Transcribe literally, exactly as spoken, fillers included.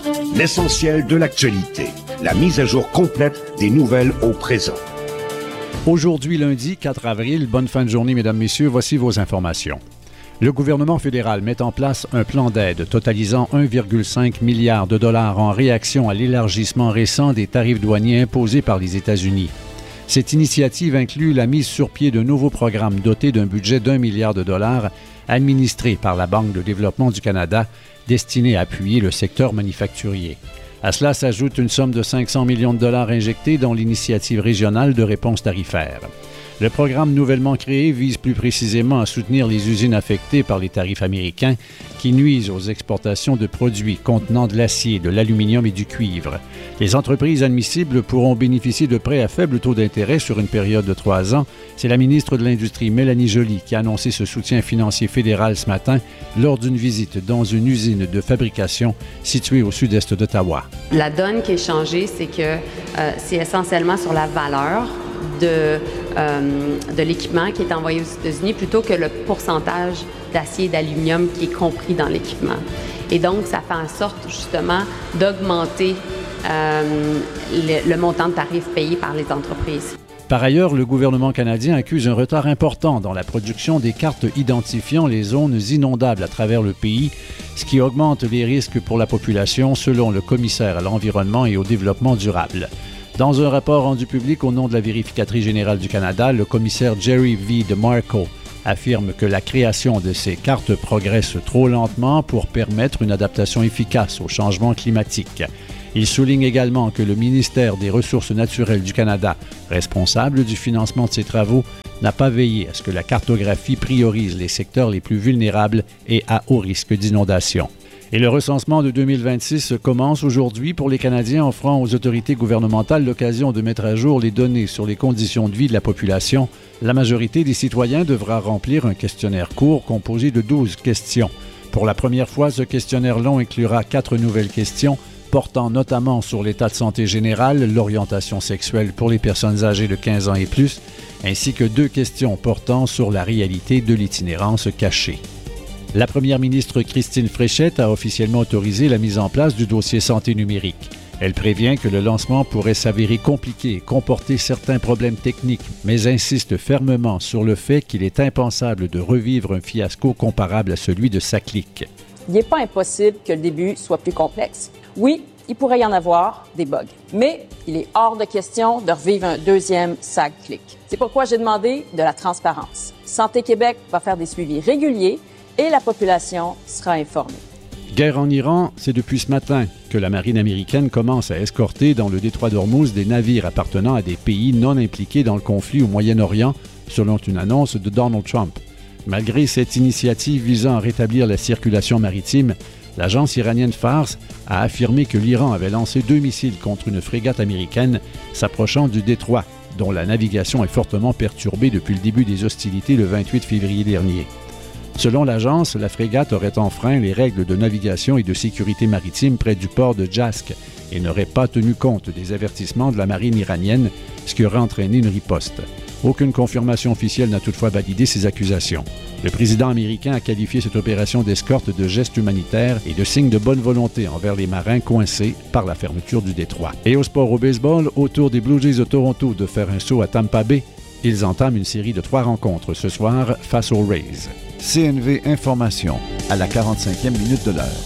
L'essentiel de l'actualité. La mise à jour complète des nouvelles au présent. Aujourd'hui, lundi quatre avril, bonne fin de journée, mesdames, messieurs, voici vos informations. Le gouvernement fédéral met en place un plan d'aide totalisant un virgule cinq milliard de dollars en réaction à l'élargissement récent des tarifs douaniers imposés par les États-Unis. Cette initiative inclut la mise sur pied d'un nouveau programme doté d'un budget d'un milliard de dollars administré par la Banque de développement du Canada destiné à appuyer le secteur manufacturier. À cela s'ajoute une somme de cinq cents millions de dollars injectés dans l'initiative régionale de réponse tarifaire. Le programme nouvellement créé vise plus précisément à soutenir les usines affectées par les tarifs américains qui nuisent aux exportations de produits contenant de l'acier, de l'aluminium et du cuivre. Les entreprises admissibles pourront bénéficier de prêts à faible taux d'intérêt sur une période de trois ans. C'est la ministre de l'Industrie, Mélanie Joly, qui a annoncé ce soutien financier fédéral ce matin lors d'une visite dans une usine de fabrication située au sud-est d'Ottawa. La donne qui est changée, c'est que euh, c'est essentiellement sur la valeur de, euh, de l'équipement qui est envoyé aux États-Unis plutôt que le pourcentage d'acier et d'aluminium qui est compris dans l'équipement. Et donc, ça fait en sorte justement d'augmenter euh, le, le montant de tarifs payés par les entreprises. Par ailleurs, le gouvernement canadien accuse un retard important dans la production des cartes identifiant les zones inondables à travers le pays, ce qui augmente les risques pour la population selon le commissaire à l'environnement et au développement durable. Dans un rapport rendu public au nom de la vérificatrice générale du Canada, le commissaire Jerry V. DeMarco affirme que la création de ces cartes progresse trop lentement pour permettre une adaptation efficace au changement climatique. Il souligne également que le ministère des Ressources naturelles du Canada, responsable du financement de ces travaux, n'a pas veillé à ce que la cartographie priorise les secteurs les plus vulnérables et à haut risque d'inondation. Et le recensement de deux mille vingt-six commence aujourd'hui pour les Canadiens, offrant aux autorités gouvernementales l'occasion de mettre à jour les données sur les conditions de vie de la population. La majorité des citoyens devra remplir un questionnaire court composé de douze questions. Pour la première fois, ce questionnaire long inclura quatre nouvelles questions portant notamment sur l'état de santé général, l'orientation sexuelle pour les personnes âgées de quinze ans et plus, ainsi que deux questions portant sur la réalité de l'itinérance cachée. La première ministre Christine Fréchette a officiellement autorisé la mise en place du dossier santé numérique. Elle prévient que le lancement pourrait s'avérer compliqué et comporter certains problèmes techniques, mais insiste fermement sur le fait qu'il est impensable de revivre un fiasco comparable à celui de SACLIC. Il n'est pas impossible que le début soit plus complexe. Oui, il pourrait y en avoir des bugs, mais il est hors de question de revivre un deuxième SACLIC. C'est pourquoi j'ai demandé de la transparence. Santé Québec va faire des suivis réguliers et la population sera informée. Guerre en Iran, c'est depuis ce matin que la marine américaine commence à escorter dans le détroit d'Ormuz des navires appartenant à des pays non impliqués dans le conflit au Moyen-Orient, selon une annonce de Donald Trump. Malgré cette initiative visant à rétablir la circulation maritime, l'agence iranienne Fars a affirmé que l'Iran avait lancé deux missiles contre une frégate américaine s'approchant du détroit, dont la navigation est fortement perturbée depuis le début des hostilités le vingt-huit février dernier. Selon l'agence, la frégate aurait enfreint les règles de navigation et de sécurité maritime près du port de Jask et n'aurait pas tenu compte des avertissements de la marine iranienne, ce qui aurait entraîné une riposte. Aucune confirmation officielle n'a toutefois validé ces accusations. Le président américain a qualifié cette opération d'escorte de geste humanitaire et de signe de bonne volonté envers les marins coincés par la fermeture du détroit. Et au sport au baseball, au tour des Blue Jays de Toronto de faire un saut à Tampa Bay, ils entament une série de trois rencontres ce soir face aux Rays. C N V Information, à la quarante-cinquième minute de l'heure.